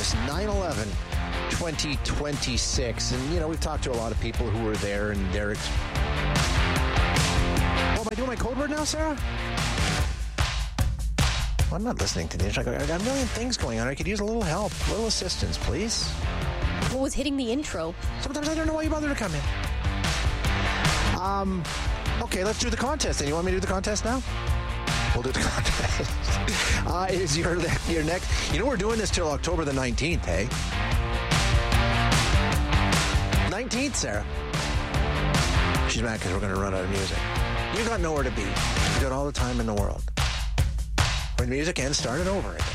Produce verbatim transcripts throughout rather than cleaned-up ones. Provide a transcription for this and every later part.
this nine eleven twenty twenty-six. And, you know, we've talked to a lot of people who were there and their... Ex- oh, am I doing my code word now, Sarah? Well, I'm not listening to this. I got a million things going on. I could use a little help, a little assistance, please. What was hitting the intro? Sometimes I don't know why you bother to come in. Um, okay, let's do the contest. And you want me to do the contest now? We'll do the contest. uh, is your your next? You know we're doing this till October the nineteenth, hey? nineteenth, Sarah. She's mad because we're going to run out of music. You got nowhere to be. You got all the time in the world. When the music ends, start it over again.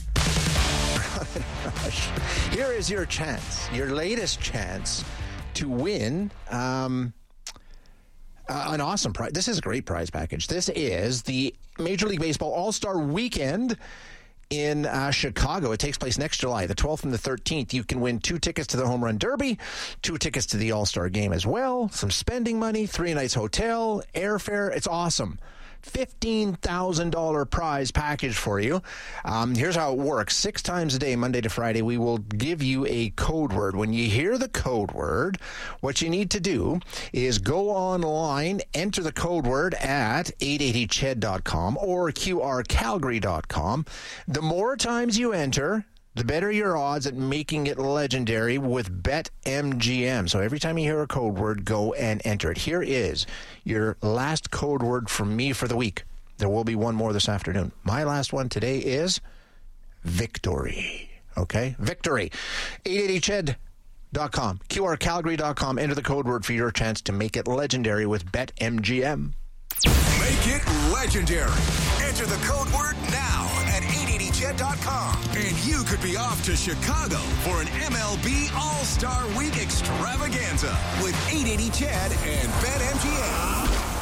Here is your chance, your latest chance to win um, uh, an awesome prize. This is a great prize package. This is the Major League Baseball All-Star Weekend in uh, Chicago. It takes place next July, the twelfth and the thirteenth. You can win two tickets to the Home Run Derby, two tickets to the All-Star Game as well, some spending money, three nights hotel, airfare. It's awesome. fifteen thousand dollars prize package for you. Um, here's how it works. Six times a day, Monday to Friday, we will give you a code word. When you hear the code word, what you need to do is go online, enter the code word at eight eighty C H E D dot com or Q R Calgary dot com. The more times you enter, the better your odds at making it legendary with BetMGM. So every time you hear a code word, go and enter it. Here is your last code word from me for the week. There will be one more this afternoon. My last one today is victory. Okay? Victory. eight eighty C H E D dot com, Q R Calgary dot com. Enter the code word for your chance to make it legendary with BetMGM. Make it legendary. Enter the code word now at eight eighty C H E D dot com. And you could be off to Chicago for an M L B All-Star Week extravaganza with eight eighty C H E D and BetMGM.